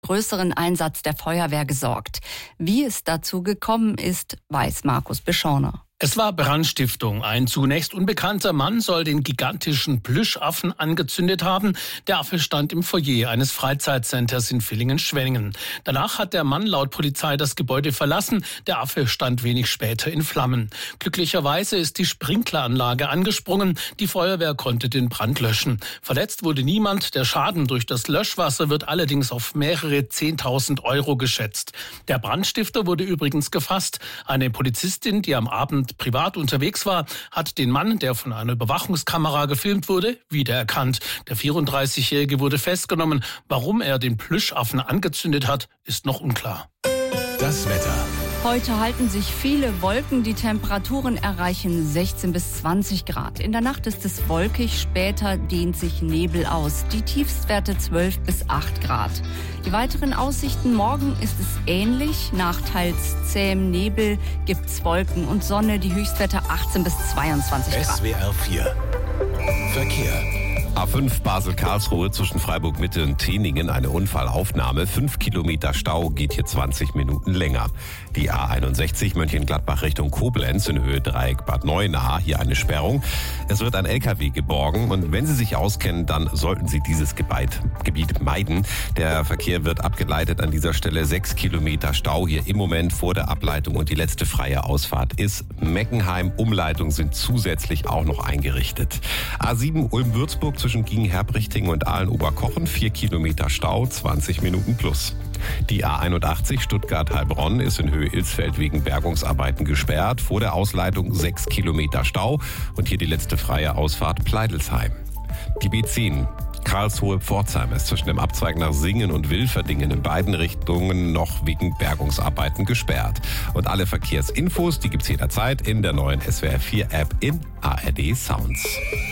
größeren Einsatz der Feuerwehr gesorgt. Wie es dazu gekommen ist, weiß Markus Beschorner. Es war Brandstiftung. Ein zunächst unbekannter Mann soll den gigantischen Plüschaffen angezündet haben. Der Affe stand im Foyer eines Freizeitcenters in Villingen-Schwenningen. Danach hat der Mann laut Polizei das Gebäude verlassen. Der Affe stand wenig später in Flammen. Glücklicherweise ist die Sprinkleranlage angesprungen. Die Feuerwehr konnte den Brand löschen. Verletzt wurde niemand. Der Schaden durch das Löschwasser wird allerdings auf mehrere 10.000 Euro geschätzt. Der Brandstifter wurde übrigens gefasst. Eine Polizistin, die am Abend privat unterwegs war, hat den Mann, der von einer Überwachungskamera gefilmt wurde, wiedererkannt. Der 34-Jährige wurde festgenommen. Warum er den Plüschaffen angezündet hat, ist noch unklar. Das Wetter. Heute halten sich viele Wolken. Die Temperaturen erreichen 16 bis 20 Grad. In der Nacht ist es wolkig, später dehnt sich Nebel aus. Die Tiefstwerte 12 bis 8 Grad. Die weiteren Aussichten: morgen ist es ähnlich. Nach teils zähem Nebel gibt's Wolken und Sonne. Die Höchstwerte 18 bis 22 Grad. SWR 4 Verkehr. A5 Basel-Karlsruhe zwischen Freiburg-Mitte und Teningen eine Unfallaufnahme. 5 Kilometer Stau, geht hier 20 Minuten länger. Die A61 Mönchengladbach Richtung Koblenz in Höhe Dreieck Bad Neuenahr, hier eine Sperrung. Es wird ein LKW geborgen und wenn Sie sich auskennen, dann sollten Sie dieses Gebiet meiden. Der Verkehr wird abgeleitet an dieser Stelle. 6 Kilometer Stau hier im Moment vor der Ableitung und die letzte freie Ausfahrt ist Meckenheim. Umleitungen sind zusätzlich auch noch eingerichtet. A7 Ulm-Würzburg zwischen Gingen-Herbrichtingen und Aalen-Oberkochen, 4 Kilometer Stau, 20 Minuten plus. Die A81 Stuttgart-Heilbronn ist in Höhe Ilsfeld wegen Bergungsarbeiten gesperrt. Vor der Ausleitung 6 Kilometer Stau und hier die letzte freie Ausfahrt Pleidelsheim. Die B10 Karlsruhe-Pforzheim ist zwischen dem Abzweig nach Singen und Wilferdingen in beiden Richtungen noch wegen Bergungsarbeiten gesperrt. Und alle Verkehrsinfos, die gibt's jederzeit in der neuen SWR 4 App in ARD Sounds.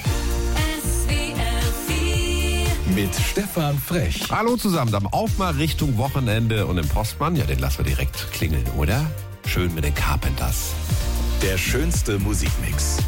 Mit Stefan Frech. Hallo zusammen, dann auf mal Richtung Wochenende und im Postmann, ja, den lassen wir direkt klingeln, oder? Schön mit den Carpenters. Der schönste Musikmix.